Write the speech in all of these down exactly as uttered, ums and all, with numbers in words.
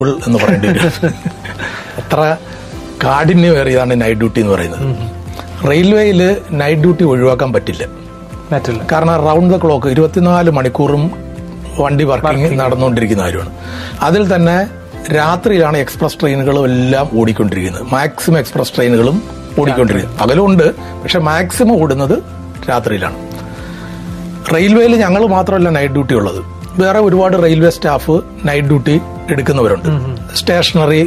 എന്ന് പറയേണ്ടി വരും. അത്ര കാഠിന്യമേറിയതാണ് നൈറ്റ് ഡ്യൂട്ടി എന്ന് പറയുന്നത്. റെയിൽവേയിൽ നൈറ്റ് ഡ്യൂട്ടി ഒഴിവാക്കാൻ പറ്റില്ല. കാരണം റൗണ്ട് ദ ക്ലോക്ക് ഇരുപത്തിനാല് മണിക്കൂറും വണ്ടി വർക്കിംഗ് നടന്നുകൊണ്ടിരിക്കുന്ന കാര്യമാണ്. അതിൽ തന്നെ രാത്രിയിലാണ് എക്സ്പ്രസ് ട്രെയിനുകളും എല്ലാം ഓടിക്കൊണ്ടിരിക്കുന്നത്. മാക്സിമം എക്സ്പ്രസ് ട്രെയിനുകളും ഓടിക്കൊണ്ടിരിക്കുന്നത്. പകലുണ്ട്, പക്ഷെ മാക്സിമം ഓടുന്നത് രാത്രിയിലാണ്. റെയിൽവേയിൽ ഞങ്ങൾ മാത്രമല്ല നൈറ്റ് ഡ്യൂട്ടി ഉള്ളത്, വേറെ ഒരുപാട് railway staff night duty എടുക്കുന്നവരുണ്ട്. Stationery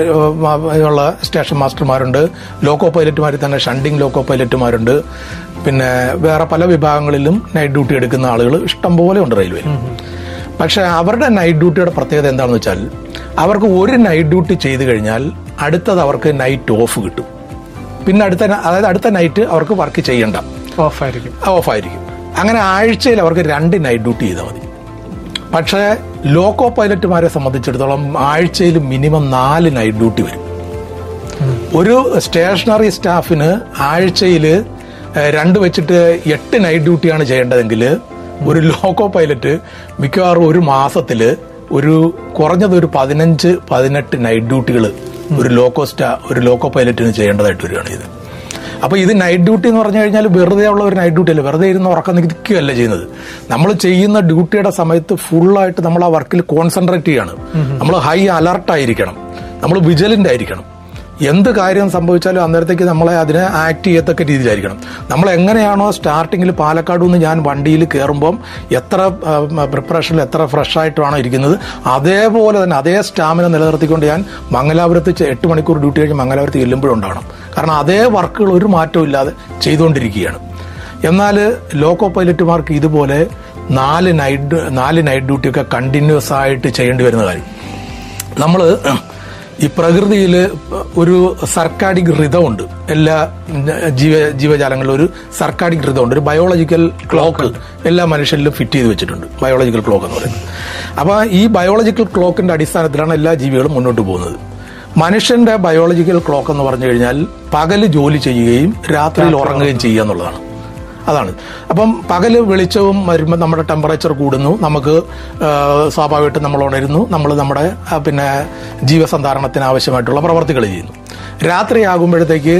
ഉള്ള സ്റ്റേഷൻ മാസ്റ്റർമാരുണ്ട്, ലോക്കോ പൈലറ്റുമാരിൽ തന്നെ ഷണ്ടിങ് ലോക്കോ പൈലറ്റുമാരുണ്ട്. പിന്നെ വേറെ പല വിഭാഗങ്ങളിലും നൈറ്റ് ഡ്യൂട്ടി എടുക്കുന്ന ആളുകൾ ഇഷ്ടംപോലെ ഉണ്ട് റെയിൽവേയിൽ. പക്ഷെ അവരുടെ നൈറ്റ് ഡ്യൂട്ടിയുടെ പ്രത്യേകത എന്താണെന്ന് വെച്ചാൽ, അവർക്ക് ഒരു നൈറ്റ് ഡ്യൂട്ടി ചെയ്തു കഴിഞ്ഞാൽ അടുത്തത് അവർക്ക് നൈറ്റ് ഓഫ് കിട്ടും. പിന്നെ അടുത്ത അതായത് അടുത്ത നൈറ്റ് അവർക്ക് വർക്ക് ചെയ്യണ്ട, ഓഫായിരിക്കും ഓഫായിരിക്കും അങ്ങനെ ആഴ്ചയിൽ അവർക്ക് രണ്ട് നൈറ്റ് ഡ്യൂട്ടി ചെയ്താൽ മതി. പക്ഷേ ലോക്കോ പൈലറ്റുമാരെ സംബന്ധിച്ചിടത്തോളം ആഴ്ചയിൽ മിനിമം നാല് നൈറ്റ് ഡ്യൂട്ടി വരും. ഒരു സ്റ്റേഷനറി സ്റ്റാഫിന് ആഴ്ചയിൽ രണ്ട് വെച്ചിട്ട് എട്ട് നൈറ്റ് ഡ്യൂട്ടിയാണ് ചെയ്യേണ്ടതെങ്കിൽ ഒരു ലോക്കോ പൈലറ്റ് മിക്കവാറും ഒരു മാസത്തില് ഒരു കുറഞ്ഞത് ഒരു പതിനഞ്ച് പതിനെട്ട് നൈറ്റ് ഡ്യൂട്ടികൾ ഒരു ലോക്കോ സ്റ്റാ ഒരു ലോക്കോ പൈലറ്റിന് ചെയ്യേണ്ടതായിട്ട് വരികയാണ് ഇത്. അപ്പൊ ഇത് നൈറ്റ് ഡ്യൂട്ടി എന്ന് പറഞ്ഞു കഴിഞ്ഞാൽ വെറുതെ ഉള്ള ഒരു നൈറ്റ് ഡ്യൂട്ടി അല്ല, വെറുതെ ഇരുന്ന് ഉറക്കം നിൽക്കുകയല്ല ചെയ്യുന്നത്. നമ്മൾ ചെയ്യുന്ന ഡ്യൂട്ടിയുടെ സമയത്ത് ഫുള്ളായിട്ട് നമ്മൾ ആ വർക്കിൽ കോൺസെൻട്രേറ്റ് ചെയ്യണം. നമ്മൾ ഹൈ അലർട്ടായിരിക്കണം, നമ്മൾ വിജിലന്റ് ആയിരിക്കണം. എന്ത് കാര്യം സംഭവിച്ചാലും അന്നേരത്തേക്ക് നമ്മളെ അതിനെ ആക്ട് ചെയ്യത്തക്ക രീതിയിലായിരിക്കണം. നമ്മൾ എങ്ങനെയാണോ സ്റ്റാർട്ടിങ്ങിൽ പാലക്കാട് നിന്ന് ഞാൻ വണ്ടിയിൽ കയറുമ്പം എത്ര പ്രിപ്പറേഷനിൽ എത്ര ഫ്രഷ് ആയിട്ടാണോ ഇരിക്കുന്നത്, അതേപോലെ തന്നെ അതേ സ്റ്റാമിന നിലനിർത്തിക്കൊണ്ട് ഞാൻ മംഗലാപുരത്ത് എട്ട് മണിക്കൂർ ഡ്യൂട്ടി കഴിഞ്ഞ് മംഗലാപുരത്ത് ചെല്ലുമ്പോഴുണ്ടാവണം. കാരണം അതേ വർക്കുകൾ ഒരു മാറ്റവും ഇല്ലാതെ ചെയ്തുകൊണ്ടിരിക്കുകയാണ്. എന്നാൽ ലോക്കോ പൈലറ്റുമാർക്ക് ഇതുപോലെ നാല് നൈറ്റ് നാല് നൈറ്റ് ഡ്യൂട്ടിയൊക്കെ കണ്ടിന്യൂസ് ആയിട്ട് ചെയ്യേണ്ടി വരുന്ന കാര്യം. നമ്മൾ ഈ പ്രകൃതിയിൽ ഒരു സർക്കാഡിക് റിതമുണ്ട്, എല്ലാ ജീവ ജീവജാലങ്ങളിലും ഒരു സർക്കാഡിക് റിതമുണ്ട്, ഒരു ബയോളജിക്കൽ ക്ലോക്ക് എല്ലാ മനുഷ്യരിലും ഫിറ്റ് ചെയ്ത് വെച്ചിട്ടുണ്ട്, ബയോളജിക്കൽ ക്ലോക്ക് എന്ന് പറയുന്നത്. അപ്പൊ ഈ ബയോളജിക്കൽ ക്ലോക്കിന്റെ അടിസ്ഥാനത്തിലാണ് എല്ലാ ജീവികളും മുന്നോട്ട് പോകുന്നത്. മനുഷ്യന്റെ ബയോളജിക്കൽ ക്ലോക്ക് എന്ന് പറഞ്ഞു കഴിഞ്ഞാൽ പകല് ജോലി ചെയ്യുകയും രാത്രിയിൽ ഉറങ്ങുകയും ചെയ്യുക എന്നുള്ളതാണ്. അതാണ്. അപ്പം പകല് വെളിച്ചവും വരുമ്പോൾ നമ്മുടെ ടെമ്പറേച്ചർ കൂടുന്നു, നമുക്ക് സ്വാഭാവികമായിട്ടും നമ്മൾ ഉണരുന്നു, നമ്മൾ നമ്മുടെ പിന്നെ ജീവസന്ധാരണത്തിന് ആവശ്യമായിട്ടുള്ള പ്രവർത്തികൾ ചെയ്യുന്നു. രാത്രിയാകുമ്പോഴത്തേക്ക്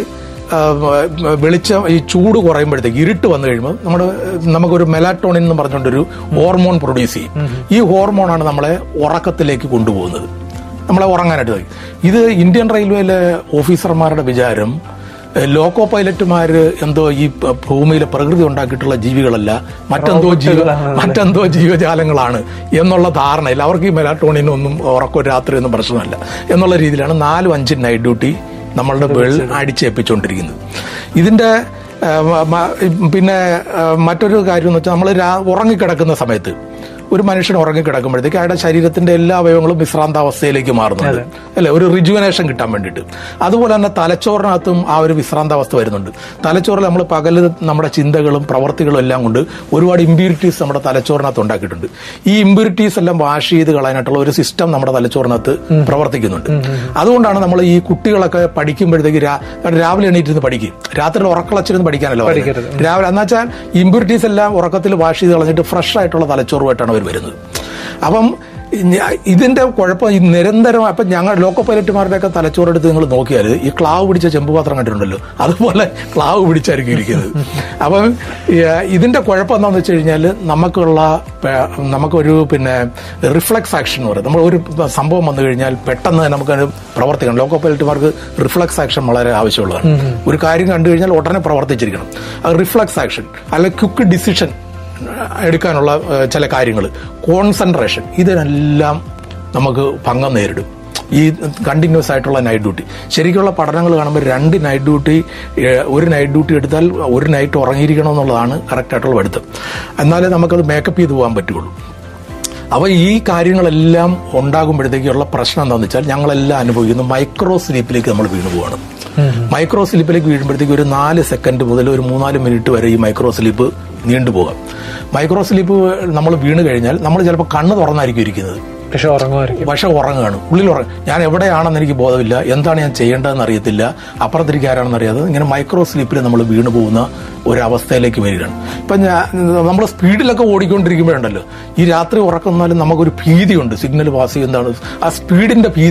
വെളിച്ചം ഈ ചൂട് കുറയുമ്പോഴത്തേക്ക് ഇരുട്ട് വന്നു കഴിയുമ്പോൾ നമ്മുടെ നമുക്കൊരു മെലാറ്റോണിൻ എന്ന് പറഞ്ഞുകൊണ്ടൊരു ഹോർമോൺ പ്രൊഡ്യൂസ് ചെയ്യും. ഈ ഹോർമോണാണ് നമ്മളെ ഉറക്കത്തിലേക്ക് കൊണ്ടുപോകുന്നത്, നമ്മളെ ഉറങ്ങാനായിട്ട്. ഇത് ഇന്ത്യൻ റെയിൽവേയിലെ ഓഫീസർമാരുടെ വിചാരം ലോക്കോ പൈലറ്റുമാര് എന്തോ ഈ ഭൂമിയിലെ പ്രകൃതി ഉണ്ടാക്കിയിട്ടുള്ള ജീവികളല്ല, മറ്റെന്തോ ജീവ മറ്റെന്തോ ജീവജാലങ്ങളാണ് എന്നുള്ള ധാരണയില്ല. അവർക്ക് ഈ മെലാറ്റോണിനൊന്നും ഉറക്കോ രാത്രി ഒന്നും പ്രശ്നമല്ല എന്നുള്ള രീതിയിലാണ് നാലും അഞ്ചും നൈറ്റ് ഡ്യൂട്ടി നമ്മളുടെ മേളിൽ അടിച്ചേൽപ്പിച്ചുകൊണ്ടിരിക്കുന്നത്. ഇതിന്റെ പിന്നെ മറ്റൊരു കാര്യം എന്ന് വെച്ചാൽ, നമ്മൾ ഉറങ്ങിക്കിടക്കുന്ന സമയത്ത് ഒരു മനുഷ്യൻ ഉറങ്ങിക്കിടക്കുമ്പോഴത്തേക്ക് അയാളുടെ ശരീരത്തിന്റെ എല്ലാ അവയവങ്ങളും വിശ്രാന്താവസ്ഥയിലേക്ക് മാറുന്നുണ്ട്, അല്ലെ, ഒരു റിജുവനേഷൻ കിട്ടാൻ വേണ്ടിയിട്ട്. അതുപോലെ തന്നെ തലച്ചോറിനകത്തും ആ ഒരു വിശ്രാന്താവസ്ഥ വരുന്നുണ്ട്. തലച്ചോറിൽ നമ്മൾ പകല് നമ്മുടെ ചിന്തകളും പ്രവർത്തികളും എല്ലാം കൊണ്ട് ഒരുപാട് ഇമ്പ്യൂരിറ്റീസ് നമ്മുടെ തലച്ചോറിനകത്ത് ഉണ്ടാക്കിയിട്ടുണ്ട്. ഈ ഇമ്പ്യൂരിറ്റീസ് എല്ലാം വാഷ് ചെയ്ത് കളയാനായിട്ടുള്ള ഒരു സിസ്റ്റം നമ്മുടെ തലച്ചോറിനകത്ത് പ്രവർത്തിക്കുന്നുണ്ട്. അതുകൊണ്ടാണ് നമ്മൾ ഈ കുട്ടികളൊക്കെ പഠിക്കുമ്പോഴത്തേക്ക് രാവിലെ എണീറ്റിരുന്ന് പഠിക്കും, രാത്രി ഉറക്കളച്ചിരുന്ന് പഠിക്കാനല്ലോ രാവിലെ. എന്നുവെച്ചാൽ ഇമ്പ്യൂരിറ്റീസ് എല്ലാം ഉറക്കത്തിൽ വാഷ് ചെയ്ത് കളഞ്ഞിട്ട് ഫ്രഷ് ആയിട്ടുള്ള തലച്ചോറുമായിട്ടാണ് വരുന്നത്. അപ്പം ഇതിന്റെ കുഴപ്പം ഈ നിരന്തരം അപ്പൊ ഞങ്ങൾ ലോക്കോ പൈലറ്റുമാരുടെയൊക്കെ തലച്ചോറെടുത്ത് നിങ്ങൾ നോക്കിയാൽ ഈ ക്ലാവ് പിടിച്ച ചെമ്പുപാത്രം കണ്ടിട്ടുണ്ടല്ലോ, അതുപോലെ ക്ലാവ് പിടിച്ചായിരിക്കും ഇരിക്കുന്നത്. അപ്പം ഇതിന്റെ കുഴപ്പം എന്താണെന്ന് വെച്ച് കഴിഞ്ഞാൽ, നമുക്കുള്ള നമുക്കൊരു പിന്നെ റിഫ്ലക്സ് ആക്ഷൻ എന്ന് പറയും. നമ്മൾ ഒരു സംഭവം വന്നു കഴിഞ്ഞാൽ പെട്ടെന്ന് നമുക്ക് പ്രവർത്തിക്കണം. ലോക്കോ പൈലറ്റുമാർക്ക് റിഫ്ലക്സ് ആക്ഷൻ വളരെ ആവശ്യമുള്ളതാണ്. ഒരു കാര്യം കണ്ടു കഴിഞ്ഞാൽ ഉടനെ പ്രവർത്തിച്ചിരിക്കണം. അത് റിഫ്ലക്സ് ആക്ഷൻ അല്ലെങ്കിൽ ക്വിക്ക് ഡിസിഷൻ എടുക്കാനുള്ള ചില കാര്യങ്ങൾ, കോൺസെൻട്രേഷൻ, ഇതിനെല്ലാം നമുക്ക് ഭംഗം നേരിടും ഈ കണ്ടിന്യൂസ് ആയിട്ടുള്ള നൈറ്റ് ഡ്യൂട്ടി. ശരിക്കുള്ള പഠനങ്ങൾ കാണുമ്പോൾ രണ്ട് നൈറ്റ് ഡ്യൂട്ടി ഒരു നൈറ്റ് ഡ്യൂട്ടി എടുത്താൽ ഒരു നൈറ്റ് ഉറങ്ങിയിരിക്കണം എന്നുള്ളതാണ് കറക്റ്റ് ആയിട്ടുള്ള പഠിത്തം. എന്നാലേ നമുക്കത് മേക്കപ്പ് ചെയ്ത് പോകാൻ പറ്റുള്ളൂ. അപ്പോൾ ഈ കാര്യങ്ങളെല്ലാം ഉണ്ടാകുമ്പോഴത്തേക്കുള്ള പ്രശ്നം എന്താണെന്ന് വെച്ചാൽ, ഞങ്ങളെല്ലാം അനുഭവിക്കുന്നു മൈക്രോ സ്ലീപ്പിലേക്ക് നമ്മൾ വീണു പോവാണ്. മൈക്രോ സ്ലീപ്പിലേക്ക് വീഴുമ്പോഴത്തേക്ക് ഒരു നാല് സെക്കൻഡ് മുതൽ ഒരു മൂന്നാല് മിനിറ്റ് വരെ ഈ മൈക്രോ സ്ലീപ്പ് നീണ്ടുപോകാം. മൈക്രോ സ്ലീപ്പ് നമ്മൾ വീണ് കഴിഞ്ഞാൽ നമ്മൾ ചിലപ്പോൾ കണ്ണ് തുറന്നായിരിക്കും ഇരിക്കുന്നത്, പക്ഷെ ഉറങ്ങുമായിരിക്കും. പക്ഷെ ഉറങ്ങുകയാണ്, ഉള്ളിൽ ഉറങ്ങും. ഞാൻ എവിടെയാണെന്ന് എനിക്ക് ബോധമില്ല, എന്താണ് ഞാൻ ചെയ്യേണ്ടതെന്ന് അറിയത്തില്ല, അപ്പുറത്തിരിക്കുക ആരാണെന്ന് അറിയാതെ ഇങ്ങനെ മൈക്രോ സ്ലീപ്പിൽ നമ്മൾ വീണു പോകുന്ന ഒരവസ്ഥയിലേക്ക് വരികയാണ്. ഇപ്പം ഞാൻ നമ്മൾ സ്പീഡിലൊക്കെ ഓടിക്കൊണ്ടിരിക്കുമ്പോഴുണ്ടല്ലോ, ഈ രാത്രി ഉറക്കുന്നാലും നമുക്കൊരു ഭീതിയുണ്ട്, സിഗ്നൽ പാസ് ചെയ്യുന്നതാണ്, ആ സ്പീഡിന്റെ ഭീതി